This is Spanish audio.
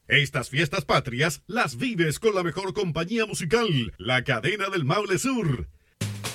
Estas fiestas patrias las vives con la mejor compañía musical, la Cadena del Maule Sur.